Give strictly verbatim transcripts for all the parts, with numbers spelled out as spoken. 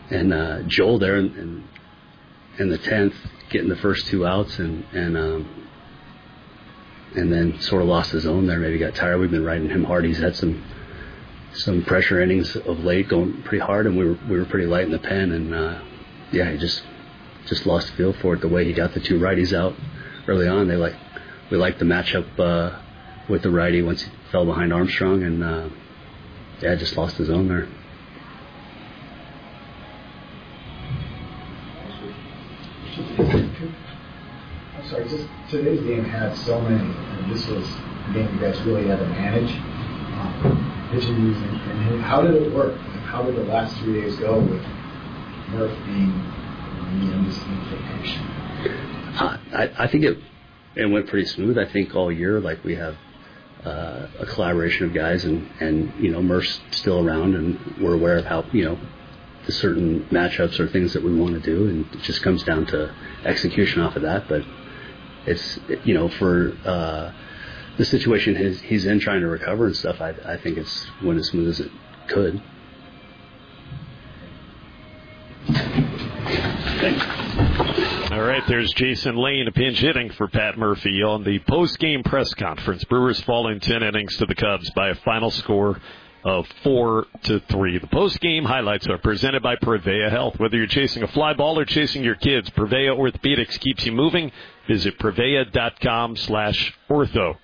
and uh, Joel there in, in, in the tenth, getting the first two outs, and and um, and then sort of lost his own there. Maybe got tired. We've been riding him hard. He's had some some pressure innings of late, going pretty hard, and we were we were pretty light in the pen, and uh, yeah, he just just lost the feel for it. The way he got the two righties out early on, they like we liked the matchup uh, with the righty once he fell behind Armstrong, and uh, yeah, just lost his own there. I'm sorry, just today's game had so many, and this was a game you guys really had to manage. Um, pitching using, and how did it work? How did the last three days go with Murph being the M V P for pitching? Uh, I, I think it it went pretty smooth. I think all year, like we have uh, a collaboration of guys, and, and you know Murph's still around, and we're aware of how you know the certain matchups or things that we want to do, and it just comes down to execution off of that. But it's you know for uh, the situation he's, he's in, trying to recover and stuff, I, I think it's went as smooth as it could. All right, there's Jason Lane, pinch hitting for Pat Murphy on the post-game press conference. Brewers fall in ten innings to the Cubs by a final score of four to three. The post-game highlights are presented by Prevea Health. Whether you're chasing a fly ball or chasing your kids, Prevea Orthopedics keeps you moving. Visit Prevea.com slash ortho.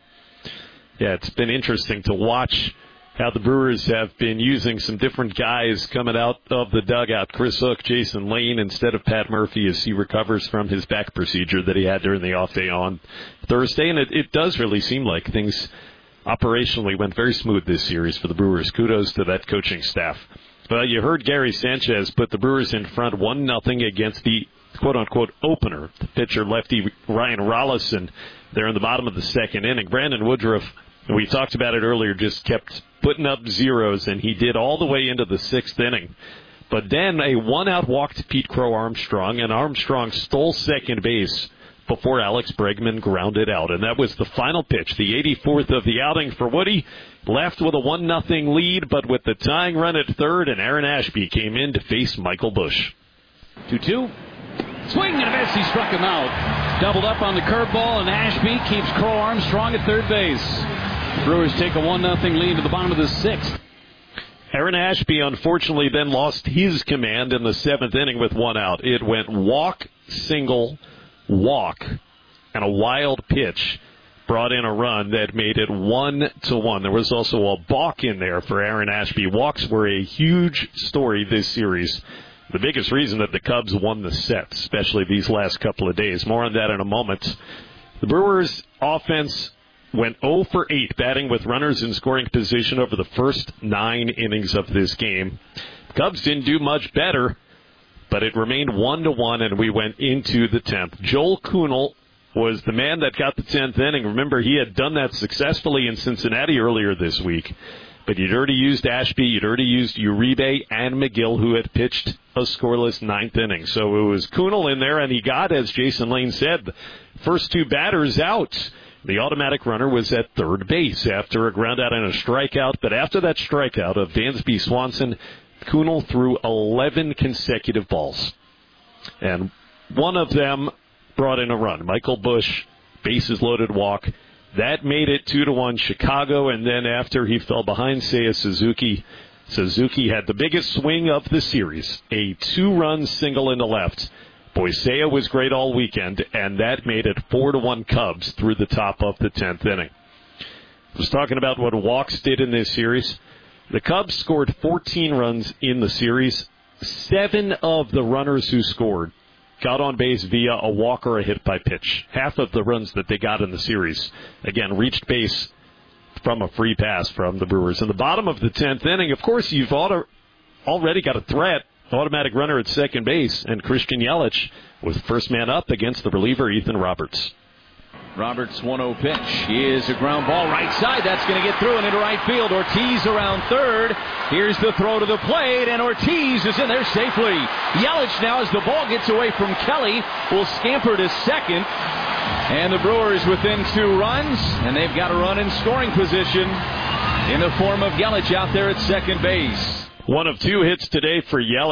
Yeah, it's been interesting to watch how the Brewers have been using some different guys coming out of the dugout. Chris Hook, Jason Lane instead of Pat Murphy as he recovers from his back procedure that he had during the off day on Thursday. And it, it does really seem like things operationally went very smooth this series for the Brewers. Kudos to that coaching staff. Well, you heard Gary Sanchez put the Brewers in front one nothing against the quote-unquote opener, the pitcher lefty Ryan Rollison there in the bottom of the second inning. Brandon Woodruff, we talked about it earlier, just kept putting up zeros, and he did all the way into the sixth inning. But then a one-out walk to Pete Crow Armstrong, and Armstrong stole second base before Alex Bregman grounded out. And that was the final pitch, the eighty-fourth of the outing for Woody. Left with a one nothing lead, but with the tying run at third, and Aaron Ashby came in to face Michael Busch. two two. Swing and a miss. He struck him out. Doubled up on the curveball, and Ashby keeps Crow Armstrong at third base. Brewers take a one nothing lead to the bottom of the sixth. Aaron Ashby, unfortunately, then lost his command in the seventh inning with one out. It went walk, single, walk, and a wild pitch brought in a run that made it one to one. There was also a balk in there for Aaron Ashby. Walks were a huge story this series. The biggest reason that the Cubs won the set, especially these last couple of days. More on that in a moment. The Brewers' offense went oh for eight, batting with runners in scoring position over the first nine innings of this game. Cubs didn't do much better, but it remained one to one, and we went into the tenth. Joel Kuhnel was the man that got the tenth inning. Remember, he had done that successfully in Cincinnati earlier this week. But you'd already used Ashby, you'd already used Uribe and McGill, who had pitched a scoreless ninth inning. So it was Kuhnel in there, and he got, as Jason Lane said, the first two batters out. The automatic runner was at third base after a ground out and a strikeout. But after that strikeout of Dansby Swanson, Kuhnel threw eleven consecutive balls. And one of them brought in a run. Michael Busch, bases loaded walk. That made it two to one Chicago, and then after he fell behind Seiya Suzuki, Suzuki had the biggest swing of the series, a two-run single in the left. Boy, Seiya was great all weekend, and that made it four to one Cubs through the top of the tenth inning. I was talking about what walks did in this series. The Cubs scored fourteen runs in the series. Seven of the runners who scored got on base via a walk or a hit by pitch. Half of the runs that they got in the series, again, reached base from a free pass from the Brewers. In the bottom of the tenth inning, of course, you've auto- already got a threat. Automatic runner at second base, and Christian Yelich was first man up against the reliever Ethan Roberts. Roberts' one oh pitch is a ground ball right side. That's going to get through and into right field. Ortiz around third. Here's the throw to the plate, and Ortiz is in there safely. Yelich now, as the ball gets away from Kelly, will scamper to second. And the Brewers within two runs, and they've got a run in scoring position in the form of Yelich out there at second base. One of two hits today for Yelich.